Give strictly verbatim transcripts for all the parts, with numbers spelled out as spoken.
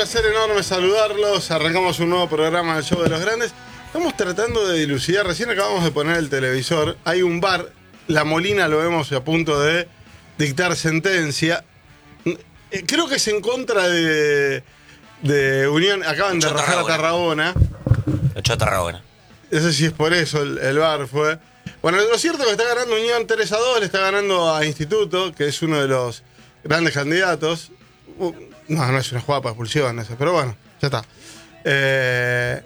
placer enorme saludarlos. Arrancamos un nuevo programa del Show de los Grandes. Estamos tratando de dilucidar, recién acabamos de poner el televisor. Hay un bar, La Molina lo vemos a punto de dictar sentencia. Creo que es en contra de, de Unión. Acaban de rajar a Tarragona. Echó a Tarragona. No sé si es por eso el, el bar fue. Bueno, lo cierto es que está ganando Unión tres a dos, le está ganando a Instituto, que es uno de los grandes candidatos. Uh, no, no es una jugada para expulsión esa, pero bueno, ya está. Eh,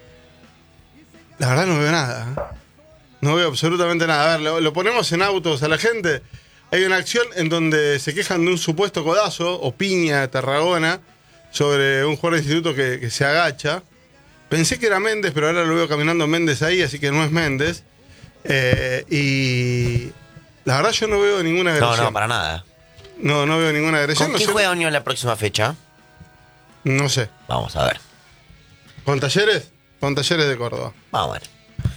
la verdad no veo nada. ¿eh? No veo absolutamente nada. A ver, lo, lo ponemos en autos a la gente. Hay una acción en donde se quejan de un supuesto codazo o piña de Tarragona sobre un jugador de Instituto que, que se agacha. Pensé que era Méndez, pero ahora lo veo caminando Méndez ahí, así que no es Méndez. Eh, y la verdad yo no veo ninguna agresión. No, no, para nada. No, no veo ninguna agresión. ¿Con no quién sé. juega Unión la próxima fecha? No sé. Vamos a ver. ¿Con Talleres? Con Talleres de Córdoba. Vamos a ver.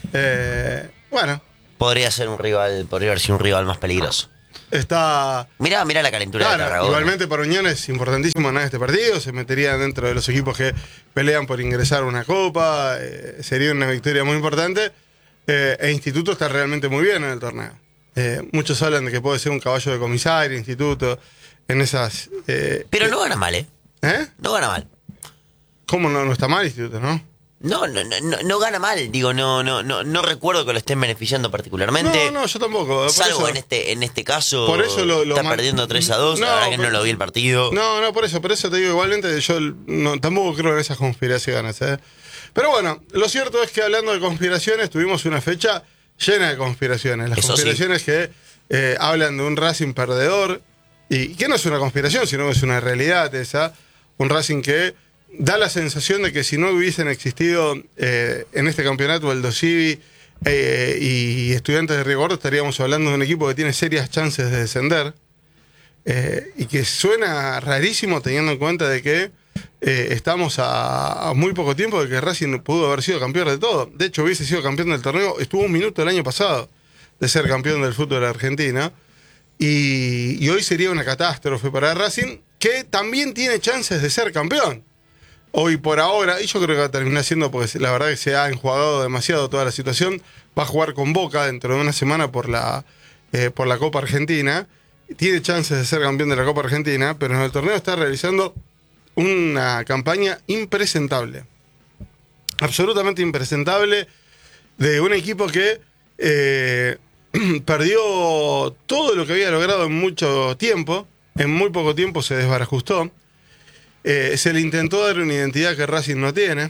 Eh, bueno. Podría ser un rival, podría haber sido un rival más peligroso. Está. Mirá, mirá la calentura Claro, de Tarragona. igualmente para Unión es importantísimo ganar este partido. Se metería dentro de los equipos que pelean por ingresar a una copa. Eh, sería una victoria muy importante. Eh, e Instituto está realmente muy bien en el torneo. Eh, muchos hablan de que puede ser un caballo de comisario, Instituto, en esas... Eh, Pero eh, no gana mal, ¿eh? ¿Eh? No gana mal. ¿Cómo no, no está mal Instituto, no? No, no, no, no, no gana mal. Digo, no, no, no, no recuerdo que lo estén beneficiando particularmente. No, no, yo tampoco. Por Salvo eso, en este, en este caso, por eso lo, lo está man... perdiendo tres a dos. No, La verdad que pero... no lo vi el partido. No, no, por eso, por eso te digo, igualmente yo no, tampoco creo en esas conspiraciones, ¿eh? Pero bueno, lo cierto es que hablando de conspiraciones, tuvimos una fecha llena de conspiraciones. Las Eso conspiraciones sí. que eh, hablan de un Racing perdedor, y que no es una conspiración, sino que es una realidad esa. Un Racing que da la sensación de que si no hubiesen existido eh, en este campeonato el Dosivi eh, y Estudiantes de Río Gordo, estaríamos hablando de un equipo que tiene serias chances de descender. Eh, y que suena rarísimo teniendo en cuenta de que eh, estamos a, a muy poco tiempo de que Racing pudo haber sido campeón de todo. De hecho, hubiese sido campeón del torneo. Estuvo un minuto el año pasado de ser campeón del fútbol de Argentina. Y, y hoy sería una catástrofe para Racing, que también tiene chances de ser campeón. Hoy por ahora, y yo creo que va a terminar siendo, porque la verdad que se ha enjuagado demasiado toda la situación, va a jugar con Boca dentro de una semana por la, eh, por la Copa Argentina. Tiene chances de ser campeón de la Copa Argentina, pero en el torneo está realizando una campaña impresentable. Absolutamente impresentable, de un equipo que eh, perdió todo lo que había logrado en mucho tiempo. En muy poco tiempo se desbarajustó. Eh, se le intentó dar una identidad que Racing no tiene.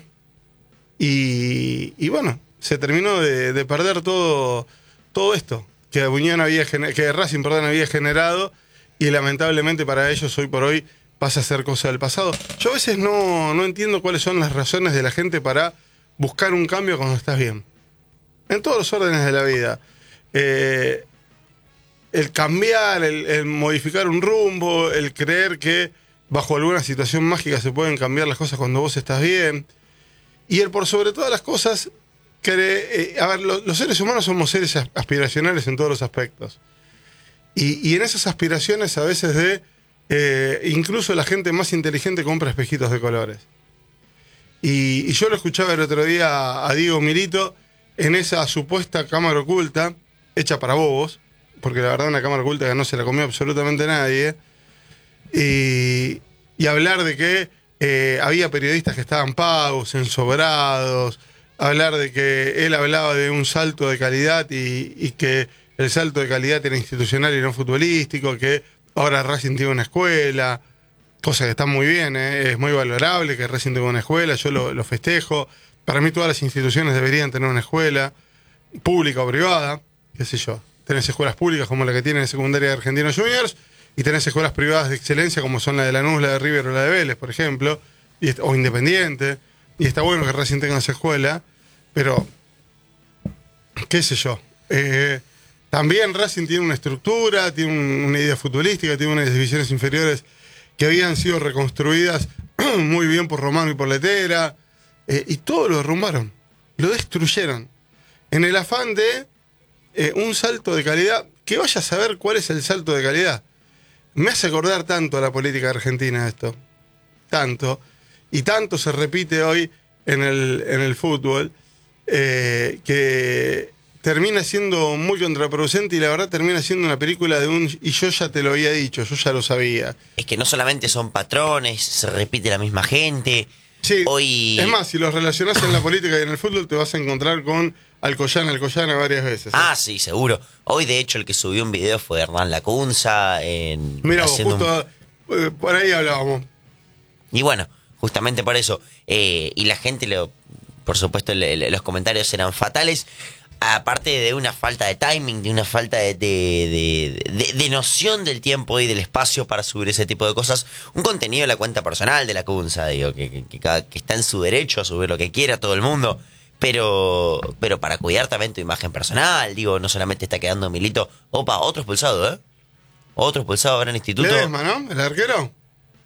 Y, y bueno, se terminó de, de perder todo, todo esto que Unión había que Racing perdón, había generado, y lamentablemente para ellos hoy por hoy pasa a ser cosa del pasado. Yo a veces no, no entiendo cuáles son las razones de la gente para buscar un cambio cuando estás bien. En todos los órdenes de la vida. Eh, el cambiar, el, el modificar un rumbo, el creer que bajo alguna situación mágica se pueden cambiar las cosas cuando vos estás bien. Y el por sobre todas las cosas... Eh, a ver, lo, los seres humanos somos seres aspiracionales en todos los aspectos. Y, y en esas aspiraciones a veces de... Eh, incluso la gente más inteligente compra espejitos de colores. Y, y yo lo escuchaba el otro día a, a Diego Milito en esa supuesta cámara oculta, hecha para bobos, porque la verdad una cámara oculta que no se la comió absolutamente nadie. Y, y hablar de que eh, había periodistas que estaban pagos, ensobrados... Hablar de que él hablaba de un salto de calidad y, y que el salto de calidad era institucional y no futbolístico, que ahora Racing tiene una escuela, cosa que está muy bien, ¿eh? Es muy valorable que Racing tenga una escuela, yo lo, lo festejo. Para mí todas las instituciones deberían tener una escuela, pública o privada, qué sé yo. Tenés escuelas públicas como la que tiene la secundaria de Argentinos Juniors, y tenés escuelas privadas de excelencia como son la de Lanús, la de River o la de Vélez, por ejemplo, y, o Independiente. Y está bueno que Racing tenga esa escuela, pero, qué sé yo. Eh, también Racing tiene una estructura, tiene un, una idea futbolística, tiene unas divisiones inferiores que habían sido reconstruidas muy bien por Romano y por Letera, eh, y todo lo derrumbaron, lo destruyeron, en el afán de eh, un salto de calidad, que vaya a saber cuál es el salto de calidad. Me hace acordar tanto a la política argentina esto, tanto. y tanto se repite hoy en el, en el fútbol, eh, que termina siendo muy contraproducente y la verdad termina siendo una película de un... Y yo ya te lo había dicho, yo ya lo sabía. Es que no solamente son patrones, se repite la misma gente. Sí, hoy... es más, si los relacionás en la política y en el fútbol te vas a encontrar con Alcoyana, Alcoyana varias veces. ¿eh? Ah, sí, seguro. Hoy, de hecho, el que subió un video fue Hernán Lacunza. En, Mira, vos, justo un... por ahí hablábamos. Y bueno, justamente por eso. Eh, y la gente, lo, por supuesto, le, le, los comentarios eran fatales. Aparte de una falta de timing, de una falta de, de, de, de, de noción del tiempo y del espacio para subir ese tipo de cosas. Un contenido de la cuenta personal de Lacunza, digo, que, que, que, que está en su derecho a subir lo que quiera todo el mundo. Pero pero para cuidar también tu imagen personal, digo, no solamente está quedando Milito. Opa, otro expulsado, ¿eh? Otro expulsado ahora en el instituto. Ledesma, ¿no? ¿El arquero?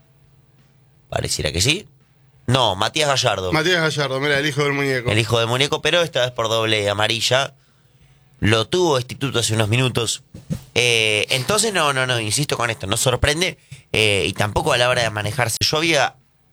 Pareciera que sí. No, Matías Gallardo. Matías Gallardo, mira, el hijo del muñeco. El hijo del muñeco, pero esta vez por doble amarilla. Lo tuvo instituto hace unos minutos. Eh, entonces, no, no, no, insisto con esto, no sorprende. Eh, y tampoco a la hora de manejarse. Yo había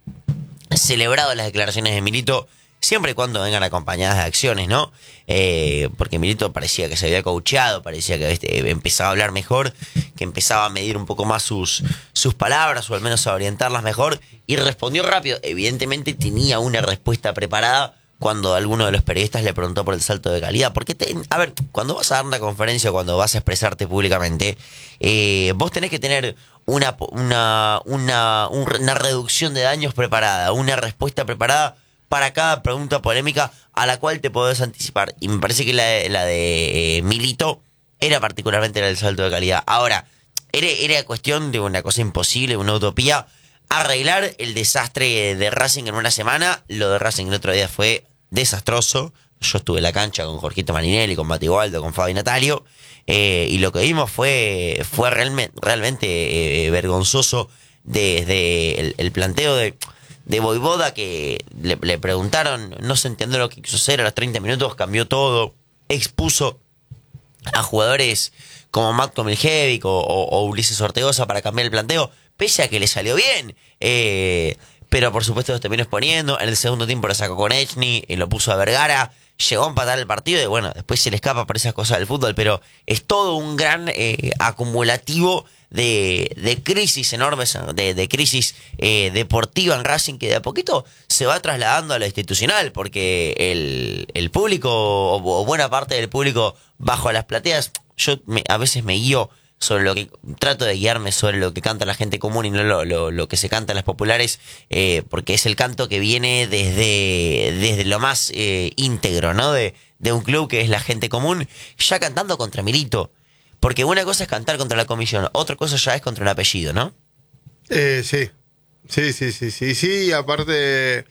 celebrado las declaraciones de Milito siempre y cuando vengan acompañadas de acciones, ¿no? Eh, porque Milito parecía que se había coacheado, parecía que este, empezaba a hablar mejor, que empezaba a medir un poco más sus, sus palabras, o al menos a orientarlas mejor, y respondió rápido. Evidentemente tenía una respuesta preparada cuando alguno de los periodistas le preguntó por el salto de calidad. Porque, te, a ver, cuando vas a dar una conferencia o cuando vas a expresarte públicamente, eh, vos tenés que tener una, una, una, una reducción de daños preparada, una respuesta preparada para cada pregunta polémica a la cual te podés anticipar. Y me parece que la de, la de eh, Milito era particularmente la del salto de calidad. Ahora, era, era cuestión de una cosa imposible, una utopía, arreglar el desastre de Racing en una semana. Lo de Racing el otro día fue desastroso. Yo estuve en la cancha con Jorgito Maninelli, con Mati Waldo, con Fabi Natalio, eh, y lo que vimos fue, fue realmente, realmente eh, vergonzoso desde el, el planteo de... de Voivoda, que le, le preguntaron, no se entendió lo que quiso hacer, a los treinta minutos cambió todo, expuso a jugadores como Matko Miljevic o, o, o Ulises Ortegoza para cambiar el planteo, pese a que le salió bien, eh, pero por supuesto los terminó exponiendo. En el segundo tiempo lo sacó con Echny y lo puso a Vergara, llegó a empatar el partido y bueno, después se le escapa por esas cosas del fútbol, pero es todo un gran eh, acumulativo de, de crisis enormes, de, de crisis eh, deportiva en Racing, que de a poquito se va trasladando a lo institucional, porque el, el público, o, o buena parte del público bajo las plateas, yo me, a veces me guío sobre lo que, trato de guiarme sobre lo que canta la gente común y no lo, lo, lo que se canta en las populares, eh, porque es el canto que viene desde, desde lo más eh, íntegro, ¿no? De, de un club que es la gente común, ya cantando contra Milito. Porque una cosa es cantar contra la comisión, otra cosa ya es contra un apellido, ¿no? Eh, sí, sí, sí, sí, sí, sí, aparte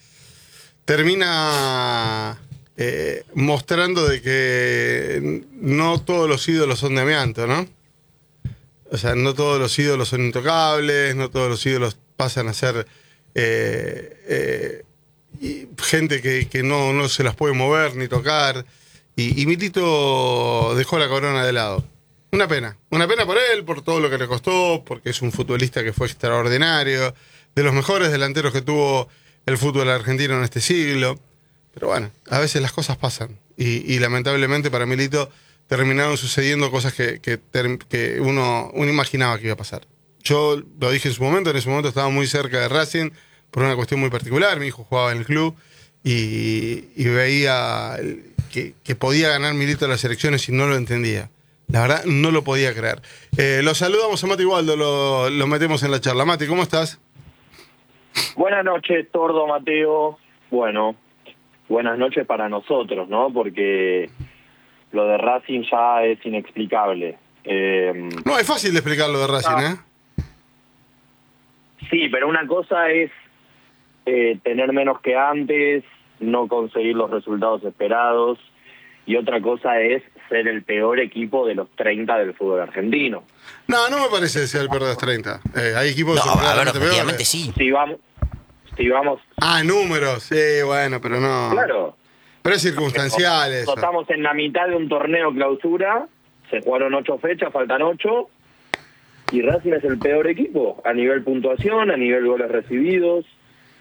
termina eh, mostrando de que no todos los ídolos son de amianto, ¿no? O sea, no todos los ídolos son intocables, no todos los ídolos pasan a ser eh, eh, y gente que, que no, no se las puede mover ni tocar. Y, y Milito dejó la corona de lado. Una pena, una pena por él, por todo lo que le costó, porque es un futbolista que fue extraordinario, de los mejores delanteros que tuvo el fútbol argentino en este siglo. Pero bueno, a veces las cosas pasan. Y, y lamentablemente para Milito terminaron sucediendo cosas que, que, que uno, uno imaginaba que iba a pasar. Yo lo dije en su momento, en ese momento estaba muy cerca de Racing por una cuestión muy particular. Mi hijo jugaba en el club y, y veía que, que podía ganar Milito las elecciones y no lo entendía. La verdad, no lo podía creer. Eh, lo saludamos a Mati Waldo, lo, lo metemos en la charla. Mati, ¿cómo estás? Buenas noches, Tordo, Mateo. Bueno, buenas noches para nosotros, ¿no? Porque lo de Racing ya es inexplicable. Eh, no, es fácil de explicar lo de Racing, ah, ¿eh? Sí, pero una cosa es eh, tener menos que antes, no conseguir los resultados esperados, y otra cosa es ser el peor equipo de los treinta del fútbol argentino. No, no me parece que sea el peor de los treinta. Eh, hay equipos no, que son a ver, claramente efectivamente peores. sí. Si vamos, si vamos... Ah, números, sí, bueno, pero no. Claro. Pero es circunstancial eso. Estamos en la mitad de un torneo clausura, se jugaron ocho fechas, faltan ocho, y Racing es el peor equipo, a nivel puntuación, a nivel goles recibidos.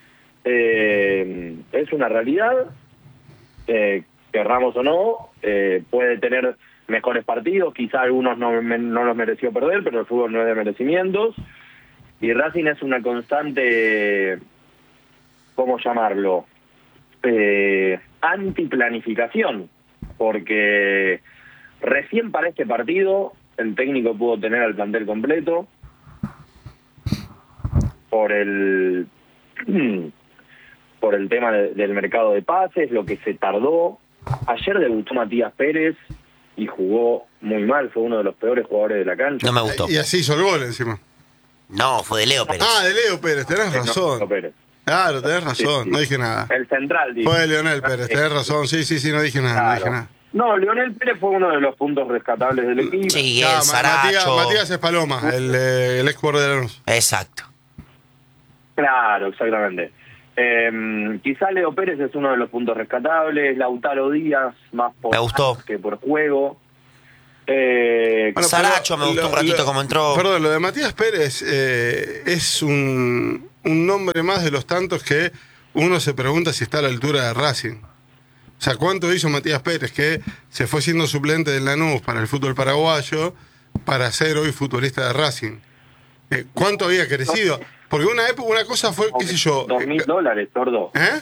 eh, es una realidad, eh, querramos o no, eh, puede tener mejores partidos, quizá algunos no, no los mereció perder, pero el fútbol no es de merecimientos, y Racing es una constante, ¿cómo llamarlo? Eh, antiplanificación, porque recién para este partido el técnico pudo tener al plantel completo por el por el tema de, del mercado de pases, lo que se tardó. Ayer debutó Matías Pérez y jugó muy mal, fue uno de los peores jugadores de la cancha. No me gustó. Y así hizo el gol encima. No, fue de Leo Pérez. Ah, de Leo Pérez, tenés razón. No, Pérez. Claro, tenés razón, Sí, sí. no dije nada. El central, digo. Fue de Leonel Pérez, tenés razón, sí, sí, sí, no dije nada, no Claro. dije nada. No, Leonel Pérez fue uno de los puntos rescatables del equipo. Sí, Ya, el Ma- Matías, Saracho. Matías es Paloma, el, eh, el ex jugador de Lanús. Exacto. Claro, exactamente. Eh, quizá Leo Pérez es uno de los puntos rescatables, Lautaro Díaz, más por Me gustó. que por juego. Eh, Bueno, Saracho pero me gustó un ratito como entró. Perdón, lo de Matías Pérez eh, es un, un nombre más de los tantos que uno se pregunta si está a la altura de Racing. O sea, ¿cuánto hizo Matías Pérez que se fue siendo suplente del Lanús para el fútbol paraguayo para ser hoy futbolista de Racing? Eh, ¿Cuánto había crecido? Porque una época, una cosa fue, qué sé yo... Dos mil dólares, sordo. ¿Eh?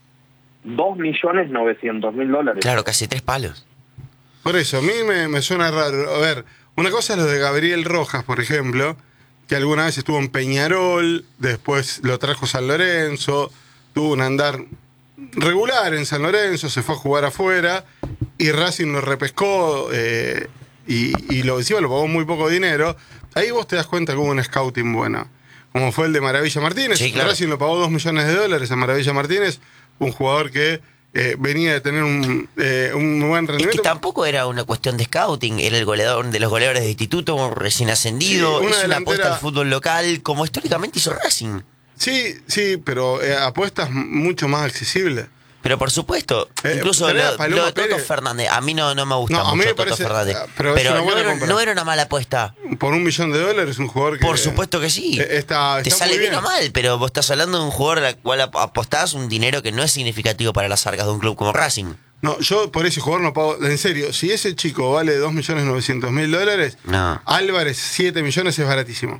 Dos millones novecientos mil dólares. Claro, casi tres palos. Por eso, a mí me, me suena raro. A ver, una cosa es lo de Gabriel Rojas, por ejemplo, que alguna vez estuvo en Peñarol, después lo trajo San Lorenzo, tuvo un andar regular en San Lorenzo, se fue a jugar afuera y Racing lo repescó eh, y, y lo encima lo pagó muy poco dinero. Ahí vos te das cuenta que hubo un scouting bueno, como fue el de Maravilla Martínez. Sí, claro. Racing lo pagó dos millones de dólares a Maravilla Martínez, un jugador que eh, venía de tener un, eh, un buen Es rendimiento. que tampoco era una cuestión de scouting, era el goleador de los goleadores de instituto, un recién ascendido, Sí, una es una delantera- apuesta al fútbol local, como históricamente hizo Racing. Sí, sí, pero eh, apuestas mucho más accesibles. Pero por supuesto, Eh, incluso tenés a lo, Paloma lo de Toto Pérez. Fernández, a mí no, no me gusta No, a mí mucho me Toto parece- Fernández, pero pero, es una no, buena era, compra. no era una mala apuesta. Por un millón de dólares, un jugador que. Por supuesto que sí. eh, Está, Te está sale muy bien o mal, pero vos estás hablando de un jugador al cual ap- apostás un dinero que no es significativo para las arcas de un club como Racing. No, yo por ese jugador no pago. En serio, si ese chico vale dos millones novecientos mil dólares, No. Álvarez siete millones es baratísimo.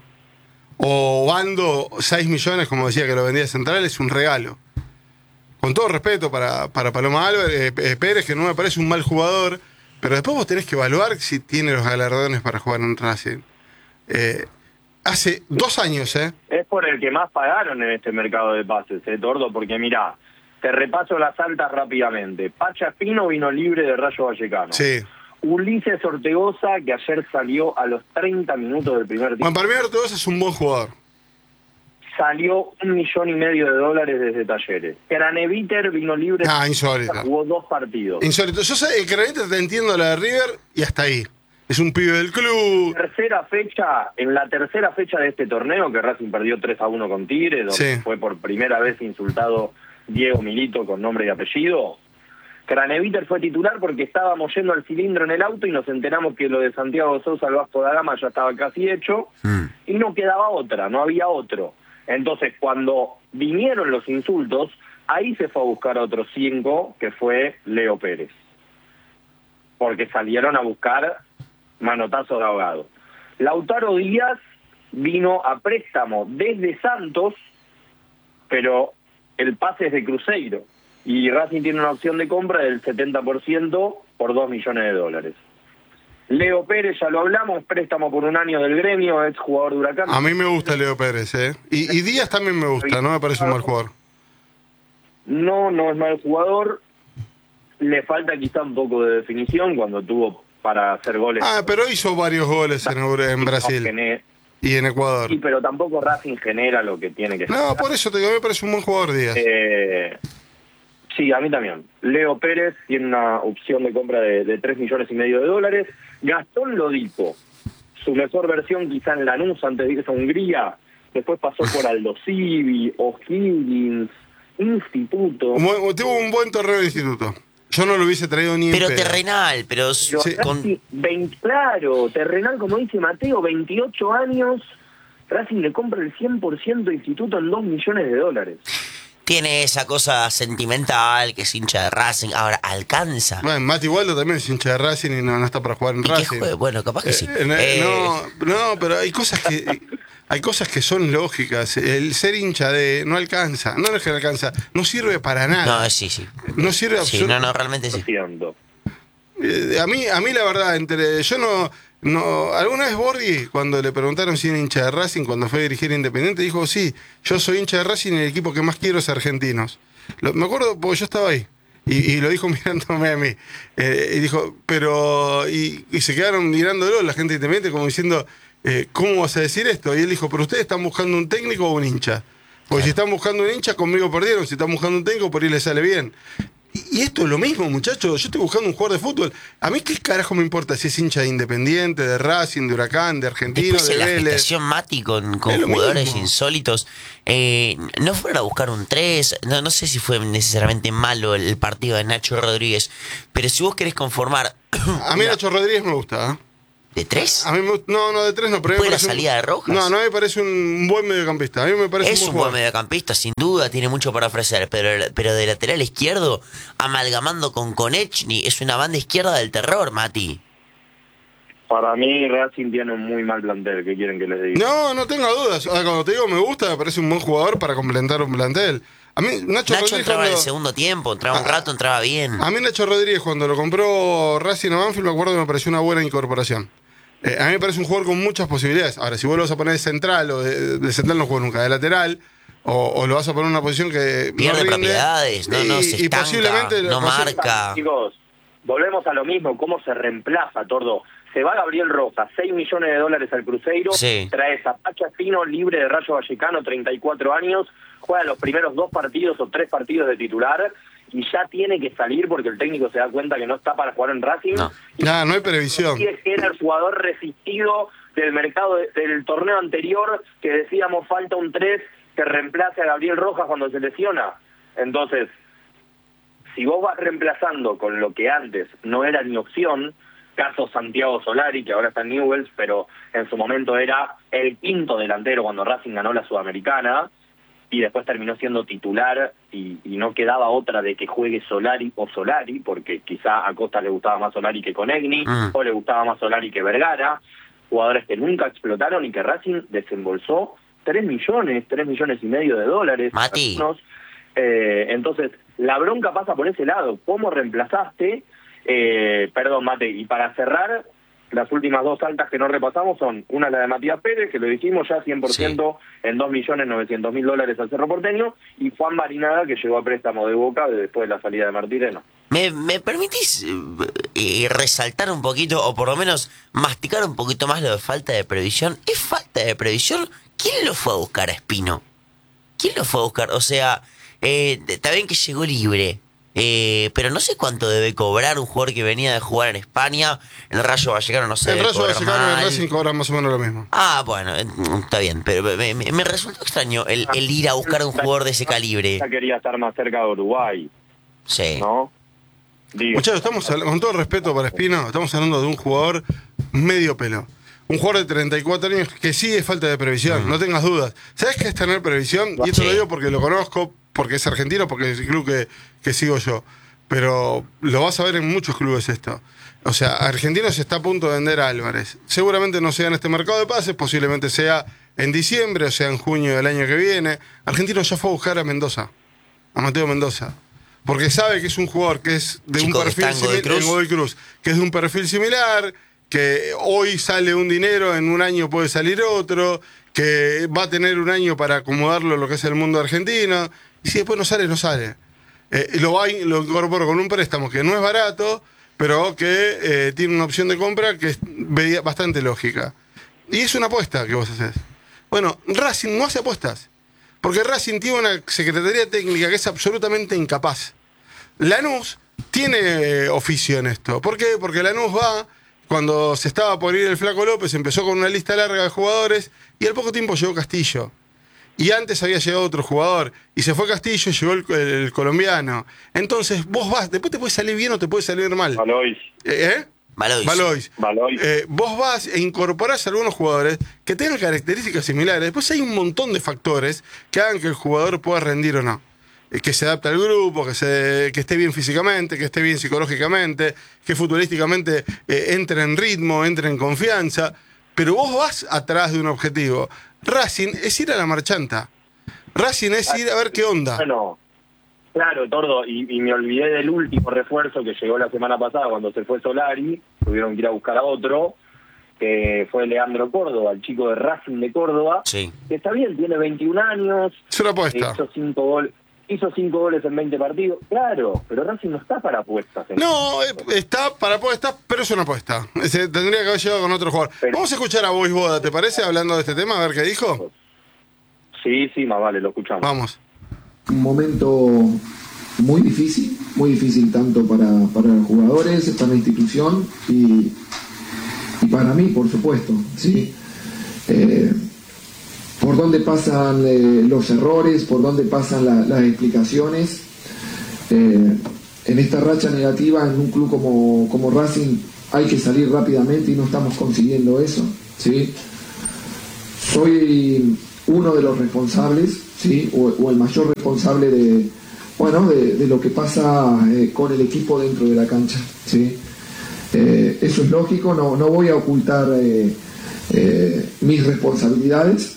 O Bando seis millones, como decía que lo vendía Central, es un regalo. Con todo respeto para, para Paloma Álvarez, eh, eh, Pérez, que no me parece un mal jugador, pero después vos tenés que evaluar si tiene los galardones para jugar en Racing. Eh, hace dos años, ¿eh? Es por el que más pagaron en este mercado de pases, eh, Tordo, porque mirá, te repaso las altas rápidamente. Pacha Espino vino libre de Rayo Vallecano. Sí. Ulises Ortegoza, que ayer salió a los treinta minutos del primer tiempo, Bueno, para mí Ortegoza es un buen jugador. salió un millón y medio de dólares desde Talleres. Craneviter vino libre, Ah, insólito. jugó dos partidos. Insólito. Yo sé, el Granito te entiendo la de River y hasta ahí. Es un pibe del club. Tercera fecha, en la tercera fecha de este torneo, que Racing perdió tres a uno con Tigre, donde Sí. fue por primera vez insultado Diego Milito con nombre y apellido. Craneviter fue titular porque estábamos yendo al cilindro en el auto y nos enteramos que lo de Santiago Sousa al Vasco da Gama ya estaba casi hecho Mm. y no quedaba otra, no había otro. Entonces, cuando vinieron los insultos, ahí se fue a buscar a otros cinco, que fue Leo Pérez. Porque salieron a buscar manotazos de ahogado. Lautaro Díaz vino a préstamo desde Santos, pero el pase es de Cruzeiro. Y Racing tiene una opción de compra del setenta por ciento por dos millones de dólares. Leo Pérez, ya lo hablamos, préstamo por un año del Gremio, ex jugador de Huracán. A mí me gusta Leo Pérez, ¿eh? Y, y Díaz también me gusta, no me parece un mal jugador. No, no es mal jugador. Le falta quizá un poco de definición cuando tuvo para hacer goles. Ah, pero hizo varios goles en, Euro- en No Brasil gené- y en Ecuador. Sí, pero tampoco Racing genera lo que tiene que No, generar. por eso te digo, me parece un buen jugador Díaz. Eh, sí, a mí también. Leo Pérez tiene una opción de compra de, de tres millones y medio de dólares. Gastón Lodipo, su mejor versión quizá en Lanús antes de irse a Hungría. Después pasó por Aldo Civi, O'Higgins, Instituto. Un buen- tuvo un buen torneo de instituto. Yo no lo hubiese traído ni en Pero pedo. terrenal, pero Pero Sí. con- Racing, veinte, claro, terrenal, como dice Mateo, veintiocho años. Racing le compra el cien por ciento de Instituto en dos millones de dólares. Tiene esa cosa sentimental, que es hincha de Racing. Ahora, alcanza. Bueno, Mati Waldo también es hincha de Racing y no, no está para jugar en ¿Y qué Racing. juega? Bueno, capaz que Eh, sí. eh, Eh, no, no, pero hay cosas que hay cosas que son lógicas. El ser hincha de no alcanza, no es que no alcanza, no sirve para nada. No, sí, sí. No sirve Sí, absolutamente. no, no, realmente sí. Siento. Eh, a mí, a mí la verdad, entre yo no, no, alguna vez Borghi, cuando le preguntaron si era hincha de Racing, cuando fue a dirigir Independiente, dijo sí, yo soy hincha de Racing y el equipo que más quiero es Argentinos. Lo- me acuerdo porque yo estaba ahí. Y, y lo dijo mirándome a mí. Eh, y dijo, pero. Y, y se quedaron mirándolo la gente de Independiente como diciendo, eh, ¿cómo vas a decir esto? Y él dijo, pero ustedes están buscando un técnico o un hincha. Porque si están buscando un hincha, conmigo perdieron. Si están buscando un técnico, por ahí les sale bien. Y esto es lo mismo, muchachos. Yo estoy buscando un jugador de fútbol. A mí, ¿qué carajo me importa si es hincha de Independiente, de Racing, de Huracán, de Argentino, Después de en la Vélez? gestación Mati con, con Es lo jugadores mismo. insólitos, eh, no fueron a buscar un tres, no, no sé si fue necesariamente malo el, el partido de Nacho Rodríguez, pero si vos querés conformar A mí Nacho Rodríguez me gusta. ¿eh? de tres, A mí me gusta- no, no, de tres no, pero a mí ¿Después de me la parece un- salida de Rojas? No, no me parece un buen mediocampista. A mí me parece es un buen jugador. mediocampista, sin duda, tiene mucho para ofrecer, pero, pero de lateral izquierdo, amalgamando con Konechny, es una banda izquierda del terror, Mati. Para mí Racing tiene un muy mal plantel, ¿qué quieren que les diga? No, no tengo dudas. Ahora, cuando te digo me gusta, me parece un buen jugador para complementar un plantel. A mí, Nacho, Nacho Rodríguez. entraba en el Cuando, segundo tiempo, entraba un Ah, rato, entraba bien. a mí, Nacho Rodríguez, cuando lo compró Racing a Banfield, me acuerdo que me pareció una buena incorporación. Eh, a mí me parece un jugador con muchas posibilidades. Ahora, si vos lo vas a poner de central, o de, de central no juega nunca, de lateral, o, o lo vas a poner en una posición que. Pierde no rinde, propiedades, no, no, y, se y estanca, posiblemente. no posi- marca. Chicos, volvemos a lo mismo, ¿cómo se reemplaza, Tordo? Se va Gabriel Rojas, seis millones de dólares al Cruzeiro, Sí. trae Zapacha Espino, libre de Rayo Vallecano, treinta y cuatro años, juega los primeros dos partidos o tres partidos de titular y ya tiene que salir porque el técnico se da cuenta que no está para jugar en Racing. No. Y Nah, no hay previsión. que era el jugador resistido del mercado de- del torneo anterior, que decíamos falta un tres que reemplace a Gabriel Rojas cuando se lesiona. Entonces, si vos vas reemplazando con lo que antes no era ni opción, caso Santiago Solari, que ahora está en Newell's, pero en su momento era el quinto delantero cuando Racing ganó la Sudamericana, y después terminó siendo titular y, y no quedaba otra de que juegue Solari o Solari, porque quizá a Costa le gustaba más Solari que Conegni, Mm. o le gustaba más Solari que Vergara, jugadores que nunca explotaron y que Racing desembolsó tres millones, tres millones y medio de dólares. Mati. algunos. Eh, entonces, la bronca pasa por ese lado. ¿Cómo reemplazaste? Eh, perdón, Mate, y para cerrar, las últimas dos altas que no repasamos son una la de Matías Pérez, que lo dijimos ya cien por ciento en dos millones novecientos mil dólares al Cerro Porteño, y Juan Barinaga, que llegó a préstamo de Boca después de la salida de Martireno. ¿Me, me permitís eh, eh, resaltar un poquito, o por lo menos masticar un poquito más lo de falta de previsión? ¿Es falta de previsión? ¿Quién lo fue a buscar a Espino? ¿Quién lo fue a buscar? O sea, eh, está bien que llegó libre, eh, pero no sé cuánto debe cobrar un jugador que venía de jugar en España. En el Rayo Vallecano no sé. El debe Rayo cobrar Vallecano y el mal. Racing cobran más o menos lo mismo. Ah, bueno, eh, está bien, pero me, me- me resultó extraño el, el ir a buscar a un jugador de ese calibre. Ya quería estar más cerca de Uruguay, Sí. ¿no? Digo, Muchachos, estamos hablando- con todo el respeto para Espino, estamos hablando de un jugador medio pelo. Un jugador de treinta y cuatro años que sí es falta de previsión, no tengas dudas. ¿Sabes qué es tener previsión? Y esto Sí. lo digo porque lo conozco, porque es argentino, porque es el club que, que sigo yo. Pero lo vas a ver en muchos clubes esto. O sea, Argentinos está a punto de vender a Álvarez. Seguramente no sea en este mercado de pases, posiblemente sea en diciembre o sea en junio del año que viene. Argentinos ya fue a buscar a Mendoza, a Mateo Mendoza. Porque sabe que es un jugador que es de Chico un que perfil está en Godoy similar, Cruz. en Godoy Cruz, que es de un perfil similar, que hoy sale un dinero, en un año puede salir otro, que va a tener un año para acomodarlo a lo que es el mundo argentino, y si después no sale, no sale. Eh, lo, va, lo incorporo con un préstamo que no es barato, pero que eh, tiene una opción de compra que es veía- bastante lógica. Y es una apuesta que vos haces. Bueno, Racing no hace apuestas, porque Racing tiene una secretaría técnica que es absolutamente incapaz. Lanús tiene eh, oficio en esto. ¿Por qué? Porque Lanús va, cuando se estaba por ir el Flaco López, empezó con una lista larga de jugadores y al poco tiempo llegó Castillo. Y antes había llegado otro jugador. Y se fue Castillo y llegó el, el- el colombiano. Entonces vos vas, después te puede salir bien o te puede salir mal. Valois, ¿Eh? Valois. Valois. Valois. Eh, vos vas e incorporás a algunos jugadores que tengan características similares. Después hay un montón de factores que hagan que el jugador pueda rendir o no. eh, que se adapte al grupo, que, se, que esté bien físicamente, que esté bien psicológicamente, que futbolísticamente eh, entre en ritmo, entre en confianza, pero vos vas atrás de un objetivo. Racing es ir a la marchanta. Racing es ir a ver qué onda. Bueno, claro, Tordo, y, y me olvidé del último refuerzo que llegó la semana pasada cuando se fue Solari, tuvieron que ir a buscar a otro, que fue Leandro Córdoba, el chico de Racing de Córdoba, Sí. que está bien, tiene veintiún años, Es una apuesta. hizo cinco goles. Hizo cinco goles en veinte partidos. Claro, pero Racing no está para apuestas. ¿eh? No, eh, está para apuestas, pero es una apuesta. Ese, tendría que haber llegado con otro jugador. Pero- Vamos a escuchar a Boda, ¿te parece? Hablando de este tema, a ver qué dijo. Sí, sí, más vale, lo escuchamos. Vamos. Un momento muy difícil, muy difícil tanto para, para los jugadores, para la institución y, y para mí, por supuesto. ¿sí? Eh, por dónde pasan eh, los errores, por dónde pasan la, las explicaciones. Eh, en esta racha negativa, en un club como, como Racing, hay que salir rápidamente y no estamos consiguiendo eso. ¿sí? Soy uno de los responsables, ¿sí? o, o el mayor responsable de, bueno, de, de lo que pasa eh, con el equipo dentro de la cancha. ¿sí? Eh, eso es lógico, no, no voy a ocultar eh, eh, mis responsabilidades.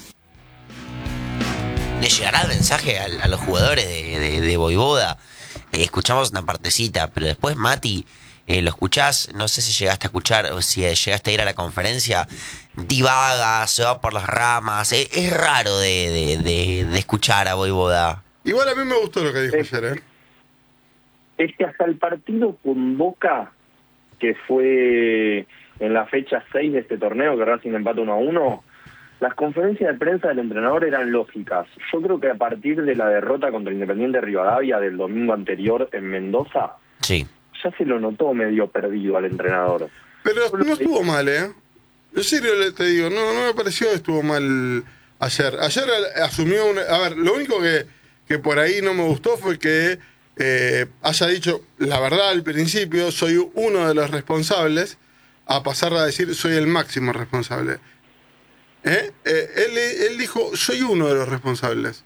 ¿Le llegará el mensaje a, a los jugadores de, de, de Voivoda? Eh, escuchamos una partecita, pero después, Mati, eh, lo escuchás, no sé si llegaste a escuchar o si llegaste a ir a la conferencia, divaga, se va por las ramas, eh, es raro de, de, de, de escuchar a Voivoda. Igual a mí me gustó lo que dijo ayer, ¿eh? Es que hasta el partido con Boca, que fue en la fecha seis de este torneo, que Racing empata uno a uno, las conferencias de prensa del entrenador eran lógicas. Yo creo que a partir de la derrota contra el Independiente Rivadavia del domingo anterior en Mendoza, Sí. ya se lo notó medio perdido al entrenador. Pero no estuvo mal, ¿eh? En serio le- te digo, no, no me pareció que estuvo mal ayer. Ayer a- asumió una... A ver, lo único que, que por ahí no me gustó fue que eh, haya dicho la verdad al principio, soy uno de los responsables, a pasar a decir soy el máximo responsable. ¿Eh? Eh, él, él dijo, soy uno de los responsables.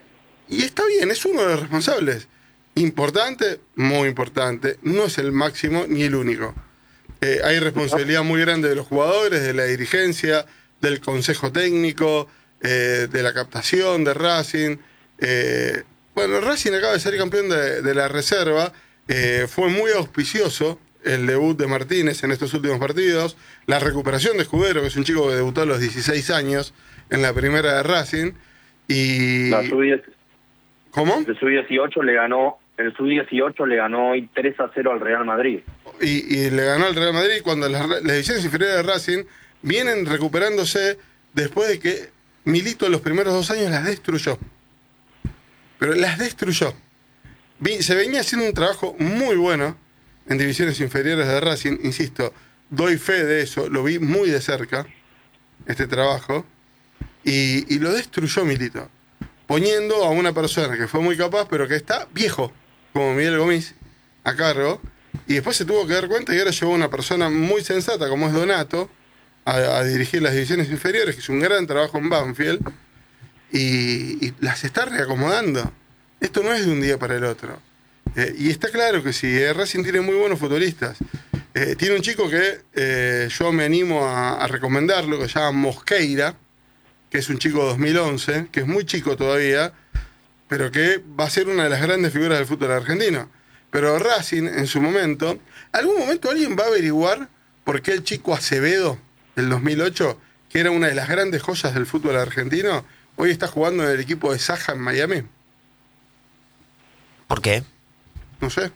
Y está bien, es uno de los responsables. Importante, muy importante. No es el máximo ni el único. Eh, hay responsabilidad muy grande de los jugadores, de la dirigencia, del consejo técnico, eh, de la captación de Racing. Eh, bueno, Racing acaba de ser campeón de, de la reserva. Eh, fue muy auspicioso el debut de Martínez en estos últimos partidos. La recuperación de Escudero, que es un chico que debutó a los dieciséis años en la primera de Racing. Y... La sub diez, ¿Cómo? el sub dieciocho le ganó, el sub dieciocho le ganó hoy tres a cero al Real Madrid. Y, y le ganó al Real Madrid cuando las, las divisiones inferiores de Racing vienen recuperándose después de que Milito los primeros dos años las destruyó. Pero las destruyó. Vi- se venía haciendo un trabajo muy bueno en divisiones inferiores de Racing, insisto, doy fe de eso, lo vi muy de cerca, este trabajo, y, y lo destruyó Milito, poniendo a una persona que fue muy capaz, pero que está viejo, como Miguel Gomis, a cargo, y después se tuvo que dar cuenta y ahora llevó a una persona muy sensata, como es Donato, a, a dirigir las divisiones inferiores, que es un gran trabajo en Banfield, y, y las está reacomodando. Esto no es de un día para el otro. Eh, y está claro que sí, eh, Racing tiene muy buenos futbolistas. Eh, tiene un chico que eh, yo me animo a, a recomendarlo, que se llama Mosqueira, que es un chico de dos mil once, que es muy chico todavía, pero que va a ser una de las grandes figuras del fútbol argentino. Pero Racing, en su momento, ¿algún momento alguien va a averiguar por qué el chico Acevedo, del dos mil ocho, que era una de las grandes joyas del fútbol argentino, hoy está jugando en el equipo de Saja en Miami? ¿Por qué? No sé.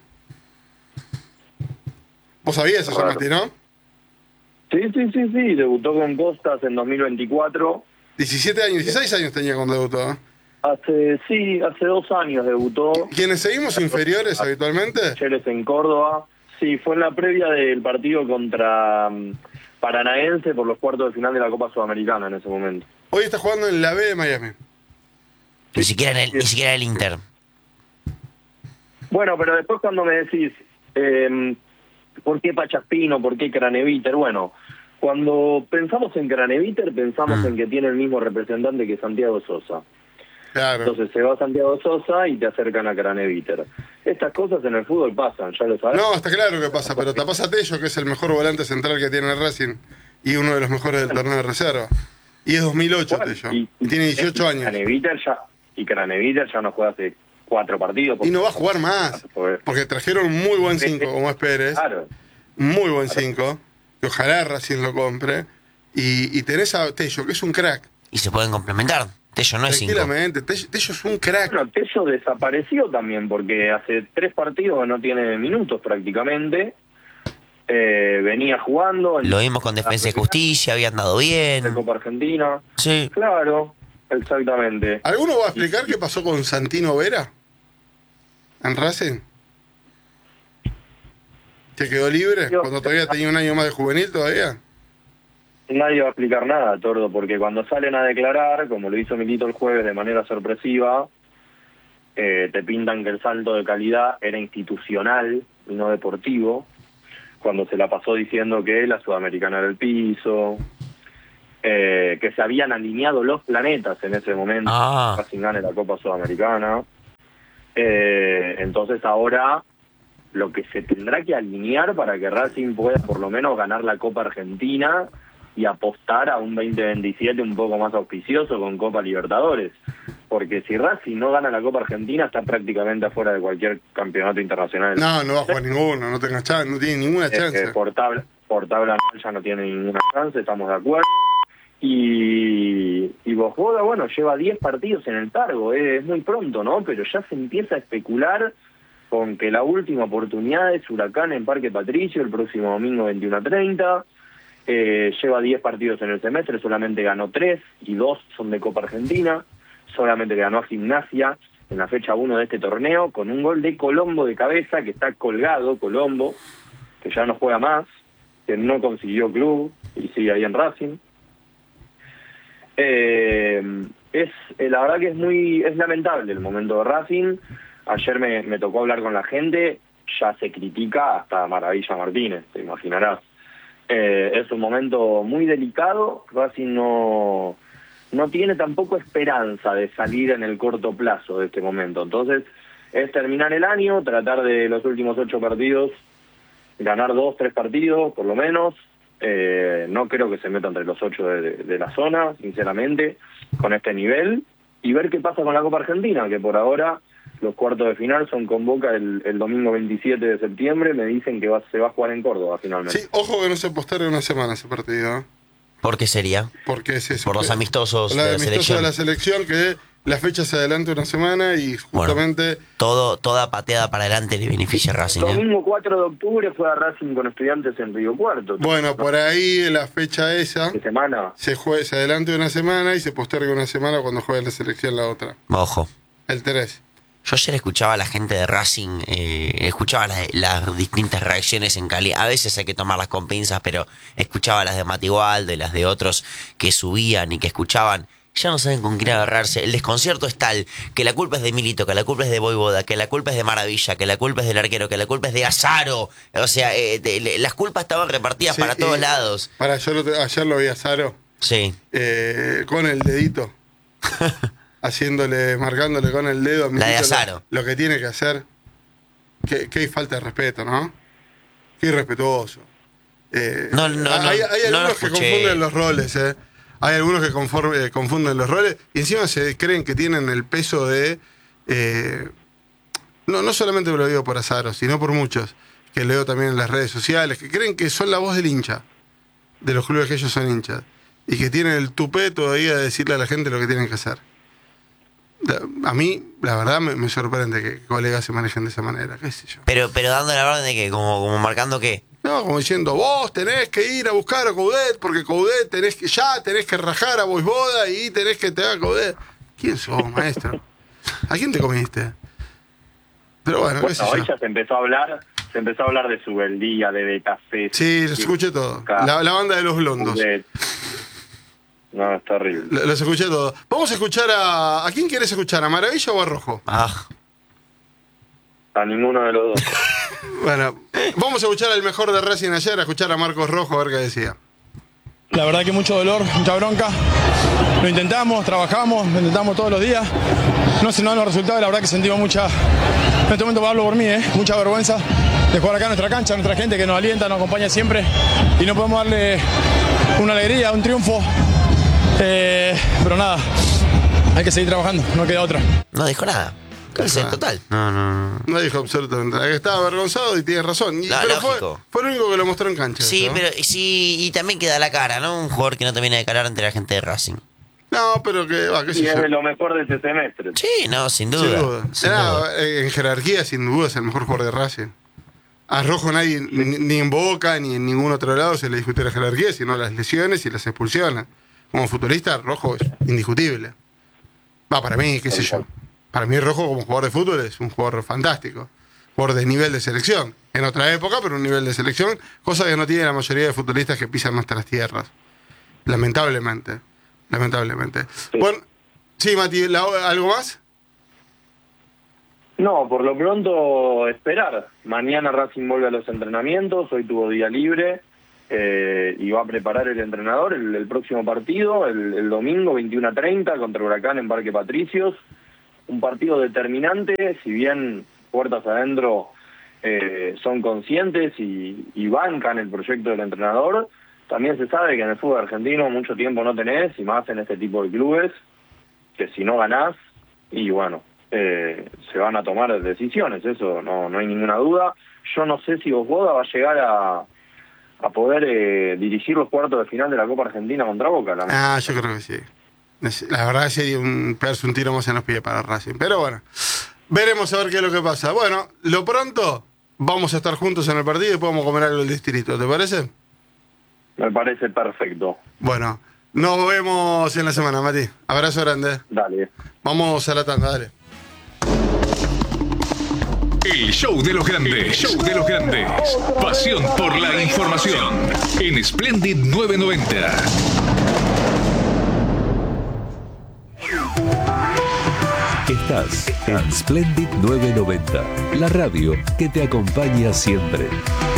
¿Vos sabías eso, Claro. Mati, no? Sí, sí, sí, sí, debutó con Costas en dos mil veinticuatro. diecisiete años, dieciséis años tenía cuando debutó. ¿eh? Hace, sí, hace dos años debutó. ¿Quienes seguimos inferiores habitualmente? Cheles en Córdoba. Sí, fue en la previa del partido contra um, Paranaense por los cuartos de final de la Copa Sudamericana en ese momento. Hoy está jugando en la B de Miami. Ni siquiera en el, ni siquiera en el Inter. Bueno, pero después cuando me decís, eh, ¿por qué Pachaspino? ¿Por qué Craneviter? Bueno, cuando pensamos en Craneviter, pensamos Mm. en que tiene el mismo representante que Santiago Sosa. Claro. Entonces se va Santiago Sosa y te acercan a Craneviter. Estas cosas en el fútbol pasan, ya lo sabes. No, está claro que pasa, pero te pasa Tello, que es el mejor volante central que tiene el Racing y uno de los mejores del torneo de reserva. Y es dos mil ocho, Bueno, Tello. y, Y tiene dieciocho y años. Craneviter ya, y Craneviter ya no juega hace cuatro partidos. Y no va a jugar más, porque trajeron un muy buen cinco, como es Pérez. Claro. Muy buen cinco, que ojalá Racing lo compre. Y, y tenés a Tello, que es un crack. Y se pueden complementar. Tello no es cinco. Tranquilamente, Tello, Tello es un crack. Bueno, Tello desapareció también porque hace tres partidos que no tiene minutos prácticamente. Eh, venía jugando. En Lo vimos con Defensa y Justicia, había andado bien. de Copa Argentina. Sí. Claro, exactamente. ¿Alguno va a explicar qué pasó con Santino Vera en Racing? ¿Que quedó libre Yo- cuando todavía tenía un año más de juvenil todavía? Nadie va a explicar nada, Tordo, porque cuando salen a declarar, como lo hizo Milito el jueves de manera sorpresiva, eh, te pintan que el salto de calidad era institucional y no deportivo, cuando se la pasó diciendo que la Sudamericana era el piso, eh, que se habían alineado los planetas en ese momento, Ah. Racing gane la Copa Sudamericana. Eh, entonces ahora lo que se tendrá que alinear para que Racing pueda por lo menos ganar la Copa Argentina y apostar a un veinte veintisiete un poco más auspicioso con Copa Libertadores. Porque si Racing no gana la Copa Argentina, está prácticamente afuera de cualquier campeonato internacional. No, no va a jugar ninguno, no tenga chance, no tiene ninguna Eh, chance. eh, por tabla, por tabla ya no tiene ninguna chance, estamos de acuerdo. Y, y Bosboda, bueno, lleva diez partidos en el cargo, eh, es muy pronto, ¿no? Pero ya se empieza a especular con que la última oportunidad es Huracán en Parque Patricio el próximo domingo veintiuno a treinta. Eh, lleva diez partidos en el semestre, solamente ganó tres y dos son de Copa Argentina. Solamente ganó a Gimnasia en la fecha uno de este torneo con un gol de Colombo de cabeza, que está colgado Colombo, que ya no juega más, que no consiguió club y sigue ahí en Racing. Eh, es eh, la verdad que es muy es lamentable el momento de Racing. Ayer me, me tocó hablar con la gente, ya se critica hasta Maravilla Martínez, te imaginarás. Eh, es un momento muy delicado. Racing no no tiene tampoco esperanza de salir en el corto plazo de este momento. Entonces es terminar el año, tratar de los últimos ocho partidos ganar dos, tres partidos por lo menos. Eh, no creo que se meta entre los ocho de, de, de la zona, sinceramente, con este nivel, y ver qué pasa con la Copa Argentina, que por ahora los cuartos de final son con Boca el, el domingo veintisiete de septiembre. Me dicen que va, se va a jugar en Córdoba finalmente. Sí, ojo que no se postergue una semana ese partido, ¿eh? ¿Por qué sería? Porque es eso. Por los que- amistosos la de la amistoso selección. de la selección, que la fecha se adelanta una semana y justamente... Todo, toda pateada para adelante le beneficia a Racing. ¿eh? Domingo cuatro de octubre fue a Racing con Estudiantes en Río Cuarto. Bueno, por ahí la fecha esa ¿Qué semana? se, jue- se adelanta una semana y se posterga una semana cuando juegue la selección la otra. Ojo. El tres. Yo ayer escuchaba a la gente de Racing, eh, escuchaba las, las distintas reacciones en Cali. A veces hay que tomarlas con pinzas, pero escuchaba las de Matigualdo y las de otros que subían y que escuchaban. Ya no saben con quién agarrarse. El desconcierto es tal que la culpa es de Milito, que la culpa es de Voivoda, que la culpa es de Maravilla, que la culpa es del arquero, que la culpa es de Azaro. O sea, eh, de- de- las culpas estaban repartidas Sí, para todos y- lados. Para, yo lo te- ayer lo vi a Saro Sí. eh, con el dedito, haciéndole, marcándole con el dedo a La de Milito Azaro. Lo, lo que tiene que hacer. Qué, qué falta de respeto, ¿no? Qué irrespetuoso. Eh, No, no, hay, no, hay no lo algunos que escuché. confunden los roles, ¿eh? Hay algunos que conforme- eh, confunden los roles y encima se creen que tienen el peso de... eh, no, no solamente lo digo por Azaro, sino por muchos, que leo también en las redes sociales, que creen que son la voz del hincha, de los clubes que ellos son hinchas, y que tienen el tupé todavía de decirle a la gente lo que tienen que hacer. La- A mí, la verdad, me, me sorprende que colegas se manejen de esa manera, qué sé yo. Pero, pero dando la orden de que, como, como marcando que. No, como diciendo, vos tenés que ir a buscar a Coudet, porque Coudet tenés que, ya tenés que rajar a Voivoda y tenés que te haga Coudet. ¿Quién sos, maestro? ¿A quién te comiste? Pero bueno, qué Bueno, sé hoy yo. ya se empezó a hablar, se empezó a hablar de Subeldía, de Betacé. Sí, los escuché todo. La, la banda de los blondos. No, es terrible. L- Los escuché todos. Vamos a escuchar a... ¿A quién querés escuchar? ¿A Maravilla o a Rojo? Ah, A ninguno de los dos. Bueno, vamos a escuchar al mejor de Racing ayer, a escuchar a Marcos Rojo, a ver qué decía. La verdad que mucho dolor, mucha bronca. Lo intentamos, trabajamos, lo intentamos todos los días, no se nos dan los resultados. La verdad que sentimos mucha, en este momento hablo por mí, ¿eh? mucha vergüenza de jugar acá en nuestra cancha, nuestra gente que nos alienta, nos acompaña siempre y no podemos darle una alegría, un triunfo. Eh, pero nada, hay que seguir trabajando, no queda otra. No dijo nada. Cárcel total. No, no, no. No dijo absolutamente nada. Estaba avergonzado y tiene razón. Y, No, pero fue, lógico. fue el único que lo mostró en cancha. Sí, ¿no? pero sí, y también queda la cara, ¿no? Un jugador que no termina de calar ante la gente de Racing. No, pero que va, qué sé Y es yo. de lo mejor de este semestre. Sí, no, sin duda. Sin duda. Sin Era, duda. eh, en jerarquía, sin duda, es el mejor jugador de Racing. A Rojo nadie, ni, ni en Boca, ni en ningún otro lado se le discute la jerarquía, sino las lesiones y las expulsiones. Como futbolista, Rojo es indiscutible. Va, para mí, qué sé yo. Para mí Rojo como jugador de fútbol es un jugador fantástico. Jugador de nivel de selección. En otra época, pero un nivel de selección. Cosa que no tiene la mayoría de futbolistas que pisan nuestras tierras. Lamentablemente. Lamentablemente. Sí. Bueno, sí, Mati, ¿la- ¿algo más? No, por lo pronto esperar. Mañana Racing vuelve a los entrenamientos, hoy tuvo día libre eh, y va a preparar el entrenador el, el próximo partido, el, el domingo veintiuno a treinta contra Huracán en Parque Patricios. Un partido determinante, si bien puertas adentro eh, son conscientes y, y bancan el proyecto del entrenador, también se sabe que en el fútbol argentino mucho tiempo no tenés, y más en este tipo de clubes, que si no ganás, y bueno, eh, se van a tomar decisiones, eso no, no hay ninguna duda. Yo no sé si Boda va a llegar a, a poder eh, dirigir los cuartos de final de la Copa Argentina contra Boca. La Ah, yo creo que sí. La verdad sería un pegarse un tiro más en los pies para Racing. Pero bueno, veremos a ver qué es lo que pasa. Bueno, lo pronto vamos a estar juntos en el partido y después vamos a comer algo del distrito, ¿te parece? Me parece perfecto. Bueno, nos vemos en la semana, Mati. Abrazo grande. Dale. Vamos a la tanda, dale. El show de los grandes. El show de los grandes. Pasión por la información. En Splendid novecientos noventa. Estás en Splendid novecientos noventa, la radio que te acompaña siempre.